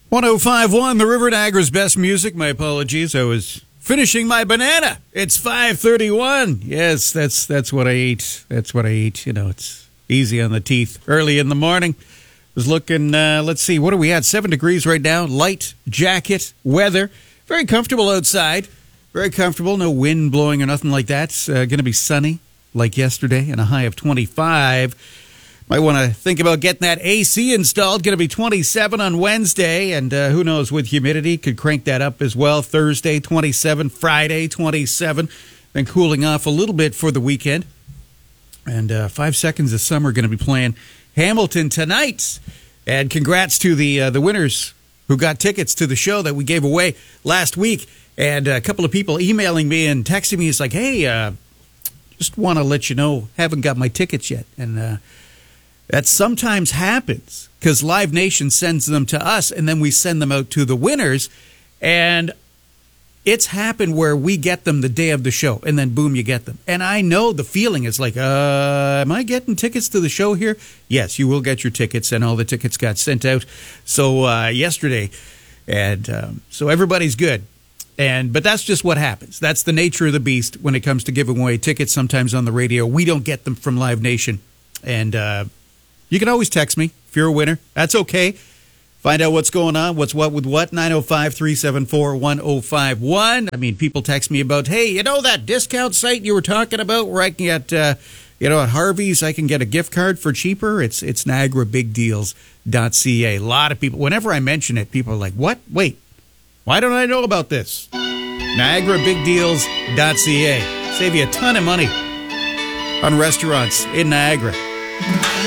105.1, the River Niagara's best music. My apologies. I was finishing my banana. It's 5:31. Yes, that's what I ate. That's what I ate. You know, it's easy on the teeth. Early in the morning. Was looking, let's see, what are we at? 7 degrees right now. Light jacket weather. Very comfortable outside. Very comfortable. No wind blowing or nothing like that. It's going to be sunny like yesterday and a high of 25. Might want to think about getting that AC installed. Going to be 27 on Wednesday, and who knows, with humidity, could crank that up as well. Thursday, 27. Friday, 27. Then cooling off a little bit for the weekend. And 5 Seconds of Summer going to be playing Hamilton tonight. And congrats to the winners who got tickets to the show that we gave away last week. And a couple of people emailing me and texting me. It's like, hey, just want to let you know, haven't got my tickets yet. And that sometimes happens because Live Nation sends them to us and then we send them out to the winners. And it's happened where we get them the day of the show and then boom, you get them. And I know the feeling is like, am I getting tickets to the show here? Yes, you will get your tickets, and all the tickets got sent out. So yesterday, and so everybody's good. But that's just what happens. That's the nature of the beast when it comes to giving away tickets sometimes on the radio. We don't get them from Live Nation. And you can always text me if you're a winner. That's okay. Find out what's going on, what's what with what, 905-374-1051. I mean, people text me about, hey, you know that discount site you were talking about where I can get, at Harvey's, I can get a gift card for cheaper? It's NiagaraBigDeals.ca. A lot of people, whenever I mention it, people are like, what? Wait, why don't I know about this? NiagaraBigDeals.ca. Save you a ton of money on restaurants in Niagara.